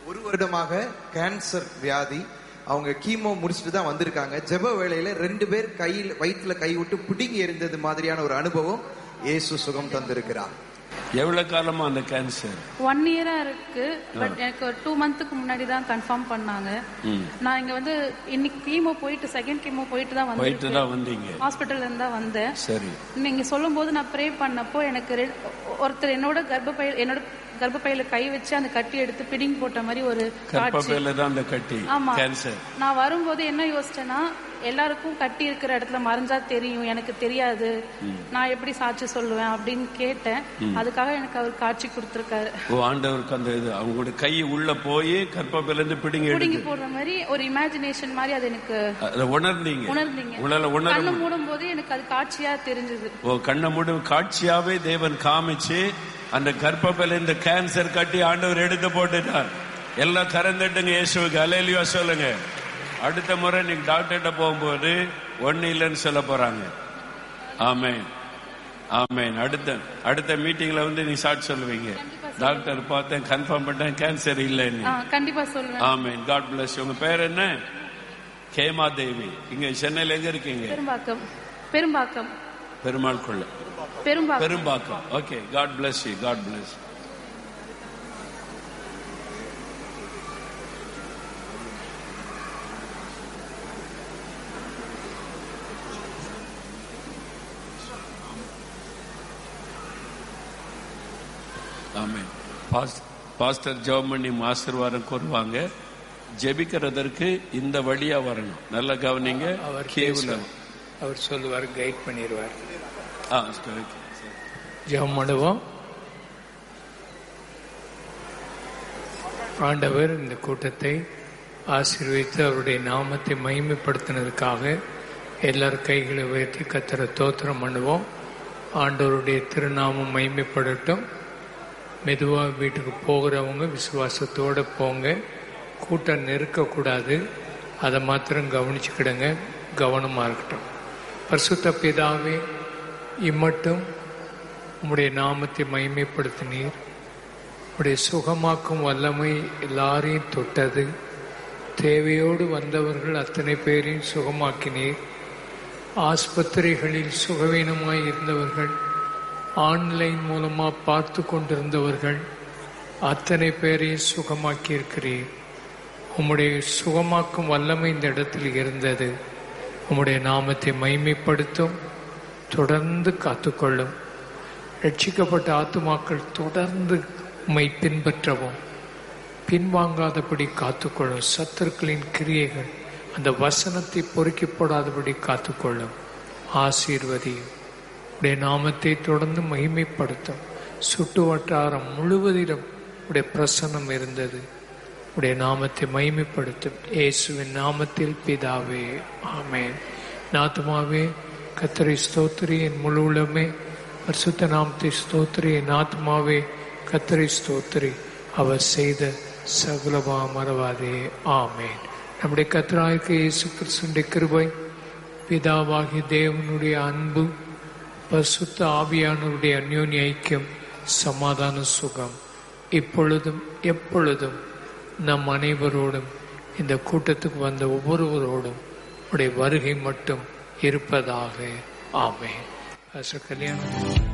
1 வருடமாக கேன்சர் வியாதி. அவங்க கீமோ முடிச்சுட்டு தான் வந்திருக்காங்க. ஜெப வேளையில 2 பேர் கையில் வயிற்றுல கை விட்டு பிடுங்கி எறிந்தது மாதிரியான ஒரு அனுபவம் இயேசு சுகம் தந்திருக்கிறார். எவ்வளவு காலமா அந்த கேன்சர்? 1 இயரா இருக்கு. பட் எனக்கு 2 மந்த்துக்கு முன்னாடி தான் கன்ஃபார்ம் பண்ணாங்க. நான் இங்க வந்து இன்னைக்கு கீமோ போயிட்டு செகண்ட் கீமோ போயிட்டு தான் வந்தீங்க. ஹாஸ்பிட்டல்ல இருந்து தான் வந்தேன். சரி. நீங்க சொல்லும் போது நான் ப்ரே பண்ணப்போ எனக்கு ஒருத்தர் என்னோட கர்ப்பப்பையில கை வச்சு அந்த கட்டி எடுத்து பிடிங் போட்ட மாதிரி ஒரு காட்சி. ஆமா. நான் வரும்போது என்ன யோசிச்சேன்னா, எல்லாருக்கும் கட்டி இருக்கிற இடத்துல மறைஞ்சா தெரியும், எனக்கு தெரியாது, நான் எப்படி சாட்சி சொல்லுவேன் அப்படின்னு கேட்டேன். அதுக்காக எனக்கு அவர் காட்சி கொடுத்திருக்காரு. ஆண்டவருக்கு அந்த இது அவங்களோட கை உள்ள போய் கர்ப்பப்பையில இருந்து பிடிங்கி போடுற மாதிரி ஒரு இமேஜினேஷன் மாதிரி அது எனக்கு உணர்ந்தீங்க. கண்ணை மூடும் போது எனக்கு அது காட்சியா தெரிஞ்சது. கண்ணை மூடும் காட்சியாவே தேவன் காமிச்சு அந்த கர்ப்பப்பையில இந்த கேன்சர் கட்டி ஆண்டவர் எடுத்து போட்டுட்டார். எல்லாம் திறந்துட்டுங்க இயேசுவுக்கு அல்லேலூயா சொல்லுங்க. அடுத்த முறை நீங்க டாக்டர்கிட்ட போகும்போது ஒண்ணு இல்லைன்னு சொல்ல போறாங்க. ஆமென் ஆமென். அடுத்த மீட்டிங்ல வந்து நீ சாட்சி சொல்லுவீங்க, டாக்டர் பார்த்தேன் கன்ஃபார்ம் பண்ணேன் கேன்சர் இல்லைன்னு. கண்டிப்பா சொல்லுவேன். ஆமென். God plus. உங்க பேர் என்ன? கேமா தேவி. இங்க சென்னையில எங்க இருக்கீங்க? பெரும்பாக்கம். பெருமாள் கொள்ள Perumbakkam. Okay. God bless you. God plus. Amen. Pastor Jebamani ஆசீர்வாதம் கூறுவாங்க. ஜெபிக்கிறதற்கு இந்த வழியா வரணும். நல்ல கவனிங்க. அவர் சொல்லுவார், கைட் பண்ணிடுவார். ஜெபம் பண்ணுவோம். ஆண்டவர் இந்த கூட்டத்தை ஆசீர்வதித்து அவருடைய நாமத்தை மகிமைப்படுத்தினதுக்காக எல்லாரும் கைகளை உயர்த்தி கர்த்தரை ஸ்தோத்திரம் பண்ணுவோம். ஆண்டவருடைய திருநாமம் மகிமைப்படட்டும். மெதுவாக வீட்டுக்கு போகிறவங்க விசுவாசத்தோடு போங்க. கூட்டம் நெருக்கக்கூடாது. அதை மாத்திரம் கவனிச்சுக்கிடுங்க. கவனமாக இருக்கட்டும். பரிசுத்த பிதாவே, இம்மட்டும் உம்முடைய நாமத்தை மகிமைப்படுத்தினீர். உம்முடைய சுகமாக்கும் வல்லமை எல்லாரையும் தொட்டது. தேவையோடு வந்தவர்கள் அத்தனை பேரையும் சுகமாக்கினீர். ஆஸ்பத்திரிகளில் சுகவீனமாய் இருந்தவர்கள், ஆன்லைன் மூலமாக பார்த்து கொண்டிருந்தவர்கள் அத்தனை பேரையும் சுகமாக்கி இருக்கிறீர். உம்முடைய சுகமாக்கும் வல்லமை இந்த இடத்தில் இருந்தது. உம்முடைய நாமத்தை மகிமைப்படுத்தும். தொடர்ந்து காத்துக்கொள்ளும். ரட்சிக்கப்பட்ட ஆத்துமாக்கள் தொடர்ந்து உம்மை பின்பற்றவும், பின்வாங்காதபடி காத்துக்கொள்ளும். சத்துருக்களின் கிரியைகள் அந்த வசனத்தை பொறுக்கி போடாதபடி காத்துக்கொள்ளும். ஆசீர்வதியும். உடைய நாமத்தை தொடர்ந்து மகிமைப்படுத்தும். சுட்டு வட்டாரம் முழுவதிலும் உடைய பிரசன்னம் இருந்தது. உடைய நாமத்தை மகிமைப்படுத்தும். இயேசுவின் நாமத்தில் பிதாவே, ஆமென். ஆத்துமாவே கர்த்தரை ஸ்தோத்திரி, என் முழு உள்ளமே பரிசுத்த நாமத்தை ஸ்தோத்திரி. என் ஆத்துமாவே கர்த்தரை ஸ்தோத்திரி, அவர் செய்த சகலமா மறவாதே. ஆமென். நம்முடைய கர்த்தராகிய இயேசு கிறிஸ்துவின் கிருபை, பிதாவாகிய தேவனுடைய அன்பு, பரிசுத்த ஆவியானவருடைய அந்யோன்ய ஐக்கியம், சமாதான சுகம் இப்பொழுதும் எப்பொழுதும் நம் அனைவரோடும், இந்த கூட்டத்துக்கு வந்த ஒவ்வொருவரோடும் உடைய வருகை மட்டும் இருப்பதாக. ஆமென். கல்யாணம்